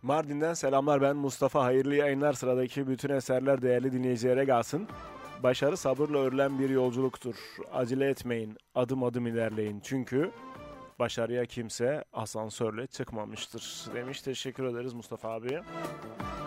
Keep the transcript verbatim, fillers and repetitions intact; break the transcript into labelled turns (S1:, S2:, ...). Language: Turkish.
S1: Mardin'den selamlar, ben Mustafa. Hayırlı yayınlar. Sıradaki bütün eserler değerli dinleyicilere gelsin. Başarı sabırla örülen bir yolculuktur. Acele etmeyin, adım adım ilerleyin. Çünkü başarıya kimse asansörle çıkmamıştır demiş. Teşekkür ederiz Mustafa abi.